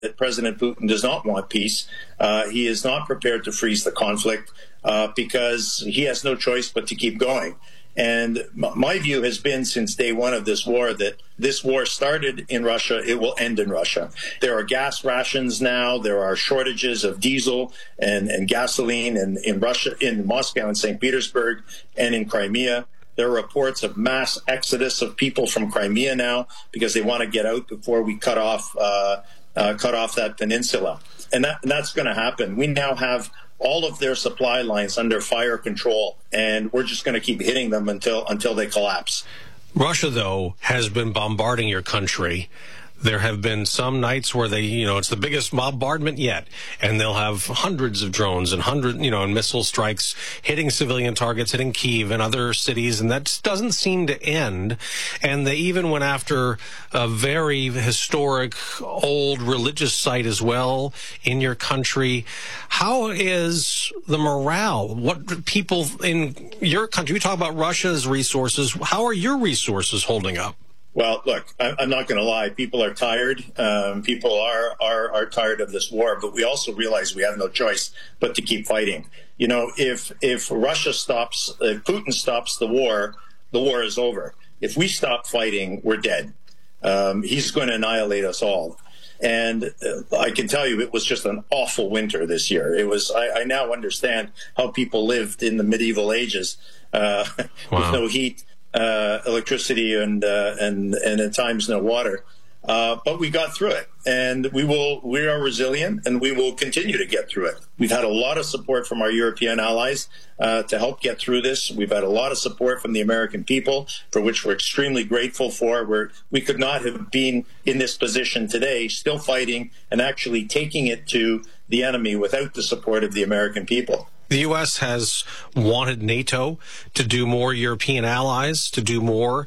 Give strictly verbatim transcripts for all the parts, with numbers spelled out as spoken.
that President Putin does not want peace. Uh, he is not prepared to freeze the conflict uh, because he has no choice but to keep going. And my view has been since day one of this war that this war started in Russia, it will end in Russia. There are gas rations now, there are shortages of diesel and, and gasoline in, in Russia, in Moscow and Saint Petersburg and in Crimea. There are reports of mass exodus of people from Crimea now because they want to get out before we cut off uh, uh, cut off that peninsula. And, that, and that's going to happen. We now have all of their supply lines under fire control, and we're just going to keep hitting them until until they collapse. Russia, though, has been bombarding your country. There have been some nights where they, you know, it's the biggest bombardment yet, and they'll have hundreds of drones and hundred, you know, and missile strikes hitting civilian targets, hitting Kyiv and other cities, and that doesn't seem to end. And they even went after a very historic, old religious site as well in your country. How is the morale? What people in your country? We talk about Russia's resources. How are your resources holding up? Well, look, I'm not going to lie. People are tired. Um, people are, are are tired of this war, but we also realize we have no choice but to keep fighting. You know, if if Russia stops, if Putin stops the war, the war is over. If we stop fighting, we're dead. Um, he's going to annihilate us all. And uh, I can tell you, it was just an awful winter this year. It was. I, I now understand how people lived in the medieval ages uh, wow. with no heat. Uh, electricity and uh, and and at times no water, uh, but we got through it, and we will. We are resilient, and we will continue to get through it. We've had a lot of support from our European allies uh, to help get through this. We've had a lot of support from the American people, for which we're extremely grateful for. We're, we could not have been in this position today, still fighting and actually taking it to the enemy without the support of the American people. The U S has wanted NATO to do more, European allies to do more,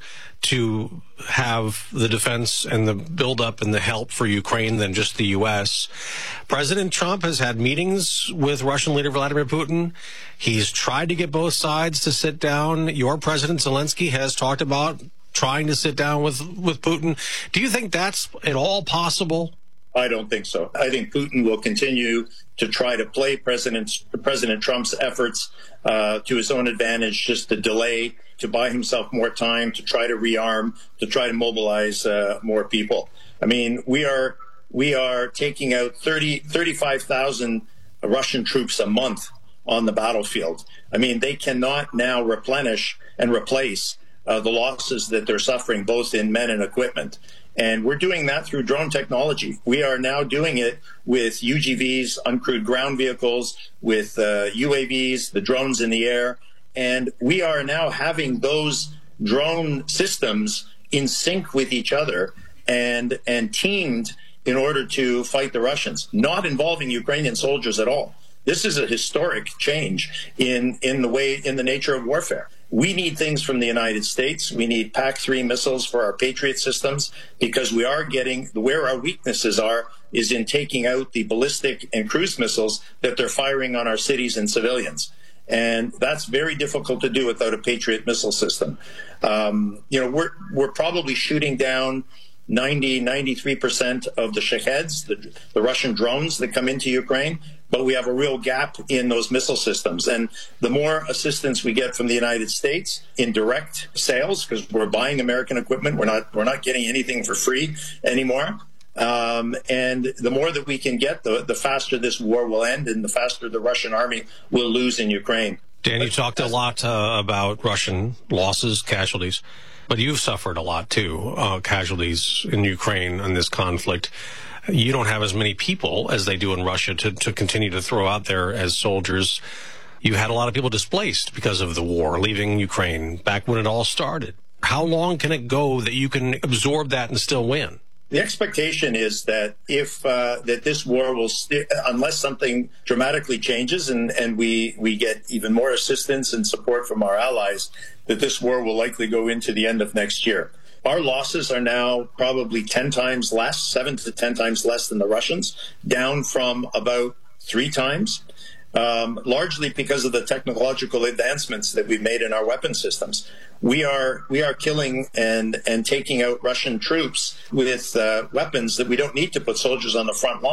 to have the defense and the buildup and the help for Ukraine than just the U S. President Trump has had meetings with Russian leader Vladimir Putin. He's tried to get both sides to sit down. Your President Zelensky has talked about trying to sit down with, with Putin. Do you think that's at all possible? I don't think so. I think Putin will continue to try to play President President Trump's efforts uh, to his own advantage, just to delay, to buy himself more time, to try to rearm, to try to mobilize uh, more people. I mean, we are we are taking out thirty, thirty-five thousand Russian troops a month on the battlefield. I mean, they cannot now replenish and replace uh, the losses that they're suffering, both in men and equipment. And we're doing that through drone technology. We are now doing it with U G Vs, uncrewed ground vehicles, with uh, U A Vs, the drones in the air. And we are now having those drone systems in sync with each other and, and teamed in order to fight the Russians, not involving Ukrainian soldiers at all. This is a historic change in, in the way, in the nature of warfare. We need things from the United States. We need PAC three missiles for our Patriot systems, because we are getting, where our weaknesses are is in taking out the ballistic and cruise missiles that they're firing on our cities and civilians. And that's very difficult to do without a Patriot missile system. Um, you know, we're, we're probably shooting down ninety, ninety-three percent of the Shaheds, the, the Russian drones that come into Ukraine, but we have a real gap in those missile systems. And the more assistance we get from the United States in direct sales, because we're buying American equipment, we're not we're not getting anything for free anymore. Um, and the more that we can get, the, the faster this war will end, and the faster the Russian army will lose in Ukraine. Dan, you talked a lot uh, about Russian losses, casualties. But you've suffered a lot, too, uh, casualties in Ukraine in this conflict. You don't have as many people as they do in Russia to, to continue to throw out there as soldiers. You had a lot of people displaced because of the war, leaving Ukraine back when it all started. How long can it go that you can absorb that and still win? The expectation is that if uh, that this war will, st- unless something dramatically changes and, and we, we get even more assistance and support from our allies, that this war will likely go into the end of next year. Our losses are now probably ten times less, seven to ten times less than the Russians, down from about three times. um, largely because of the technological advancements that we've made in our weapon systems. We are we are killing and and taking out Russian troops with uh, weapons that we don't need to put soldiers on the front line.